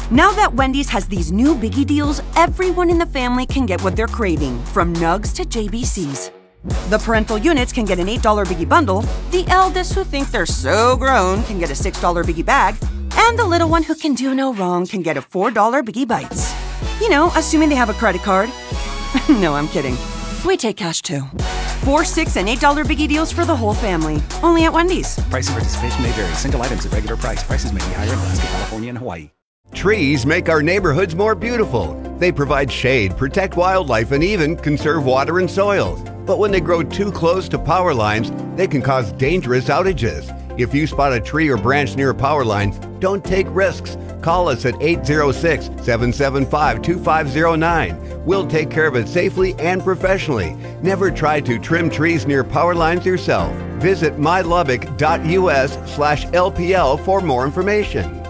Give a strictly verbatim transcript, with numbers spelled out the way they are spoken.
Now that Wendy's has these new biggie deals, everyone in the family can get what they're craving, from nugs to J B Cs. The parental units can get an eight dollar biggie bundle, the eldest who think they're so grown can get a six dollar biggie bag, and the little one who can do no wrong can get a four dollar biggie bites. You know, assuming they have a credit card. No, I'm kidding. We take cash too. Four, six, and eight dollar biggie deals for the whole family. Only at Wendy's. Price and participation may vary. Single items at regular price. Prices may be higher in Alaska, California, and Hawaii. Trees make our neighborhoods more beautiful. They provide shade, protect wildlife, and even conserve water and soil. But when they grow too close to power lines, they can cause dangerous outages. If you spot a tree or branch near a power line, don't take risks. Call us at eight zero six, seven seven five, two five zero nine. We'll take care of it safely and professionally. Never try to trim trees near power lines yourself. Visit mylubbock.us slash LPL for more information.